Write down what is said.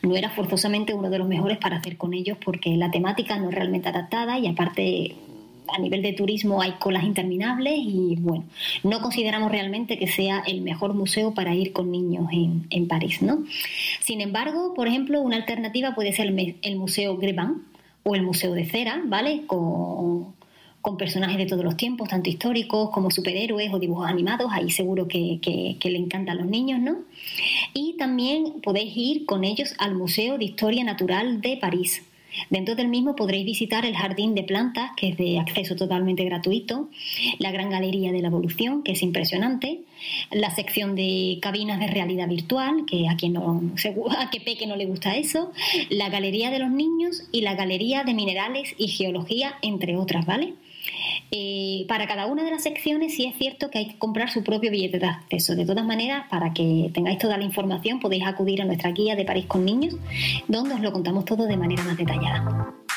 no era forzosamente uno de los mejores para hacer con ellos, porque la temática no es realmente adaptada y aparte a nivel de turismo hay colas interminables y bueno, no consideramos realmente que sea el mejor museo para ir con niños en París, ¿no? Sin embargo, por ejemplo, una alternativa puede ser el Museo Grévin o el Museo de Cera, ¿vale? Con personajes de todos los tiempos, tanto históricos como superhéroes o dibujos animados, ahí seguro que le encantan a los niños, ¿no? Y también podéis ir con ellos al Museo de Historia Natural de París. Dentro del mismo podréis visitar el Jardín de Plantas, que es de acceso totalmente gratuito, la Gran Galería de la Evolución, que es impresionante, la sección de cabinas de realidad virtual, que a que peque no le gusta eso, la Galería de los Niños y la Galería de Minerales y Geología, entre otras, ¿vale? Para cada una de las secciones sí es cierto que hay que comprar su propio billete de acceso. De todas maneras, para que tengáis toda la información podéis acudir a nuestra guía de París con niños, donde os lo contamos todo de manera más detallada.